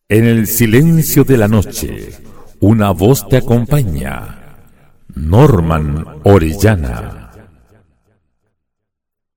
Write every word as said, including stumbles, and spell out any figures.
En el silencio de la noche, una voz te acompaña. Norman Orellana.